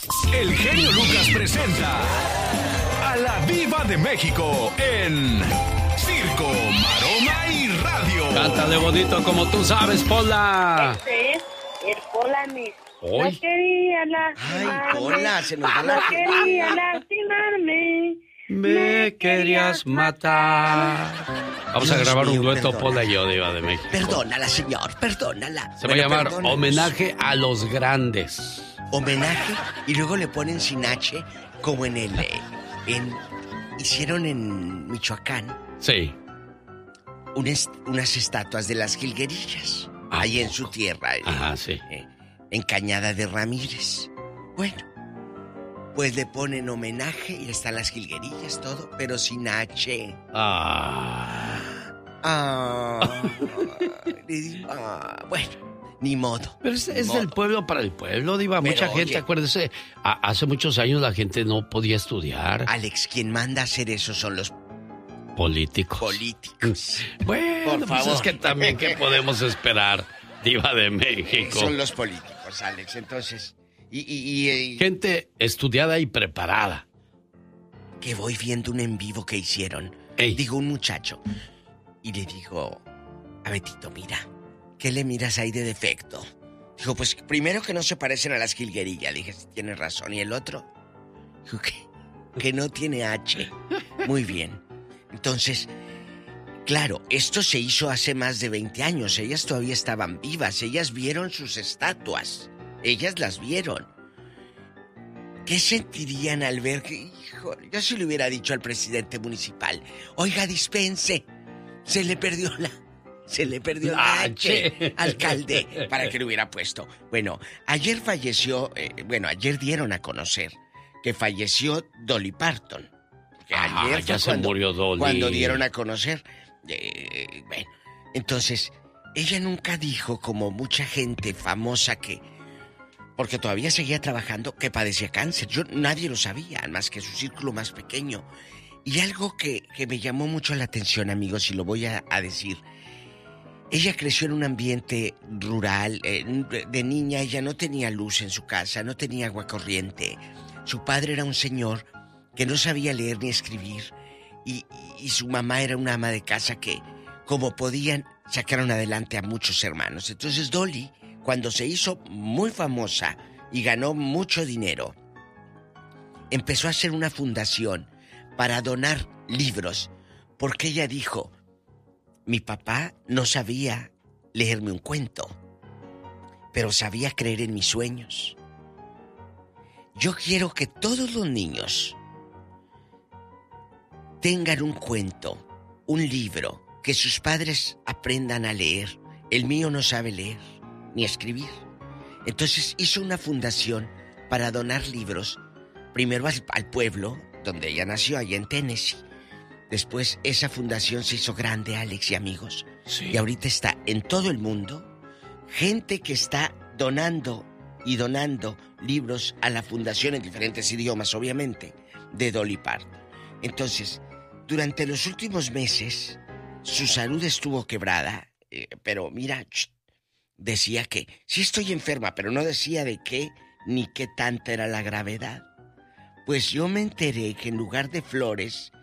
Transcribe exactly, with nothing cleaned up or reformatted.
El genio Lucas presenta a la Diva de México en Circo, Maroma y Radio. Cántale bonito como tú sabes, Pola. Este es el Pola Miss. Hoy. No quería lastimarme. Ay, Pola, se nos va la... No quería lastimarme. Me querías matar. Vamos a Dios grabar un mío, dueto, perdona. Pola y yo, Diva de México. Perdónala, señor, perdónala. Se va a Bueno, llamar perdónanos. Homenaje a los Grandes. Homenaje y luego le ponen sin H como en el... eh, en, hicieron en Michoacán Sí. un est- unas estatuas de las jilguerillas. ¿A Ahí en poco? su tierra. eh, Ajá, sí. eh, en Cañada de Ramírez. Bueno, pues le ponen homenaje y están las jilguerillas, todo, pero sin H. Ah. Ah, le digo, ah, bueno, ni modo. Pero es, ni es del modo. pueblo para el pueblo, Diva. Pero, Mucha gente, oye. acuérdese, a- hace muchos años la gente no podía estudiar. Alex, quien manda a hacer eso son los Políticos. políticos. Bueno, Por pues favor. es que también, ¿qué podemos esperar, Diva de México? Son los políticos, Alex. Entonces, y, y, y, y- Gente estudiada y preparada. que voy viendo un en vivo que hicieron. Ey. Digo, un muchacho. Y le digo a Betito, mira, ¿qué le miras ahí de defecto? Dijo, pues primero que no se parecen a las jilguerillas. Dije, sí, tienes razón. ¿Y el otro? Dijo, que, que no tiene H. Muy bien. Entonces, claro, esto se hizo hace más de veinte años. Ellas todavía estaban vivas. Ellas vieron sus estatuas. Ellas las vieron. ¿Qué sentirían al ver que, hijo, yo sí le hubiera dicho al presidente municipal, oiga, dispense, se le perdió la, se le perdió la H, alcalde, para que le hubiera puesto. Bueno, ayer falleció, eh, bueno, ayer dieron a conocer que falleció Dolly Parton. Que Ah, ayer ya fue se cuando, murió Dolly. Cuando dieron a conocer, eh, bueno, entonces, ella nunca dijo, como mucha gente famosa que, porque todavía seguía trabajando, que padecía cáncer. Yo nadie lo sabía, más que su círculo más pequeño. Y algo que, que me llamó mucho la atención, amigos, y lo voy a, a decir. Ella creció en un ambiente rural. Eh, de niña ella no tenía luz en su casa, no tenía agua corriente. Su padre era un señor que no sabía leer ni escribir. Y, y, y su mamá era una ama de casa que, como podían, sacaron adelante a muchos hermanos. Entonces Dolly, cuando se hizo muy famosa y ganó mucho dinero, empezó a hacer una fundación para donar libros, porque ella dijo, mi papá no sabía leerme un cuento, pero sabía creer en mis sueños. Yo quiero que todos los niños tengan un cuento, un libro, que sus padres aprendan a leer. El mío no sabe leer ni escribir. Entonces hizo una fundación para donar libros, primero al, al pueblo donde ella nació, allá en Tennessee. Después esa fundación se hizo grande, Alex y amigos. Sí. Y ahorita está en todo el mundo gente que está donando y donando libros a la fundación en diferentes idiomas, obviamente, de Dolly Parton. Entonces, durante los últimos meses, su salud estuvo quebrada, eh, pero mira, ch, decía que sí estoy enferma, pero no decía de qué ni qué tanta era la gravedad. Pues yo me enteré que en lugar de flores